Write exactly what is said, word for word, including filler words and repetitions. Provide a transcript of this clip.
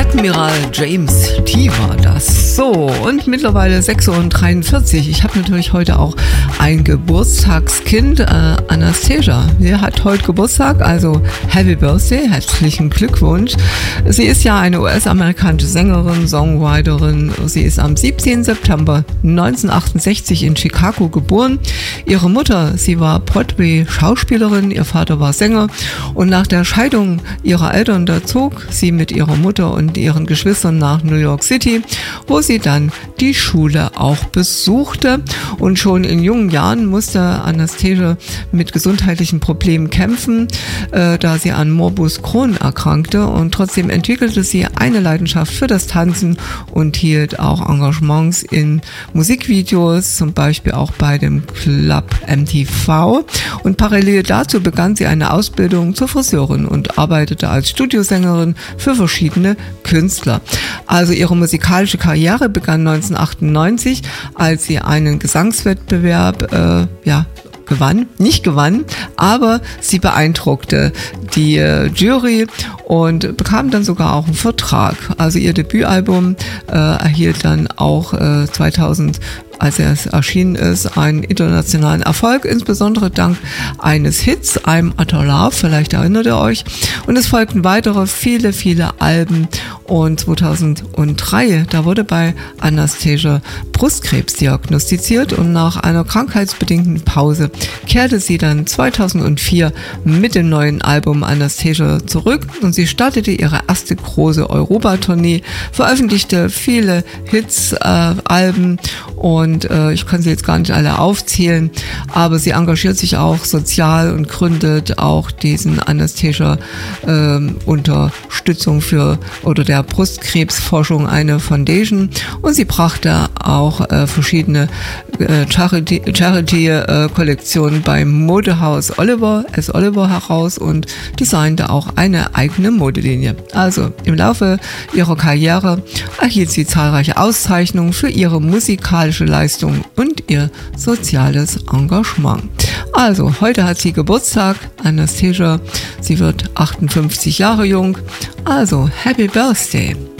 Admiral James T. war das. So, und mittlerweile sechs Uhr dreiundvierzig. Ich habe natürlich heute auch ein Geburtstagskind, äh, Anastasia. Sie hat heute Geburtstag, also Happy Birthday, herzlichen Glückwunsch. Sie ist ja eine U S-amerikanische Sängerin, Songwriterin. Sie ist am siebzehnten September neunzehnhundertachtundsechzig in Chicago geboren. Ihre Mutter, sie war Broadway-Schauspielerin, ihr Vater war Sänger, und nach der Scheidung ihrer Eltern, da zog sie mit ihrer Mutter und ihren Geschwistern nach New York City, wo sie dann die Schule auch besuchte. Und schon in jungen Jahren musste Anastasia mit gesundheitlichen Problemen kämpfen, äh, da sie an Morbus Crohn erkrankte, und trotzdem entwickelte sie eine Leidenschaft für das Tanzen und hielt auch Engagements in Musikvideos, zum Beispiel auch bei dem Club M T V, und parallel dazu begann sie eine Ausbildung zur Friseurin und arbeitete als Studiosängerin für verschiedene Künstler. Also ihre musikalische Karriere begann neunzehnhundertachtundneunzig, als sie einen Gesangswettbewerb äh, ja, gewann, nicht gewann, aber sie beeindruckte die äh, Jury und bekam dann sogar auch einen Vertrag. Also ihr Debütalbum äh, erhielt dann auch äh, zweitausend, als es erschienen ist, einen internationalen Erfolg, insbesondere dank eines Hits, I'm at Your Love, vielleicht erinnert ihr euch. Und es folgten weitere viele, viele Alben, und zweitausenddrei, da wurde bei Anastasia Brustkrebs diagnostiziert, und nach einer krankheitsbedingten Pause kehrte sie dann zweitausendvier mit dem neuen Album Anastasia zurück, und sie startete ihre erste große Europatournee, veröffentlichte viele Hits, äh, Alben, und äh, ich kann sie jetzt gar nicht alle aufzählen, aber sie engagiert sich auch sozial und gründet auch diesen Anastasia äh, Unterstützung für oder der Brustkrebsforschung eine Foundation, und sie brachte auch äh, verschiedene äh, Charity, Charity äh, Kollektionen beim Modehaus Oliver S. Oliver heraus und designte auch eine eigene Modelinie. Also im Laufe ihrer Karriere erhielt sie zahlreiche Auszeichnungen für ihre musikalische Leistung und ihr soziales Engagement. Also heute hat sie Geburtstag, Anastasia. Sie wird achtundfünfzig Jahre jung. Also Happy Birthday!